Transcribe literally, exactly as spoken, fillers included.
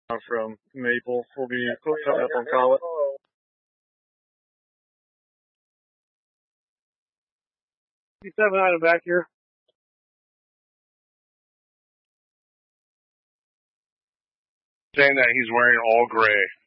from Maple. We'll be coming up on Collet. seven item back here. Saying that he's wearing all gray.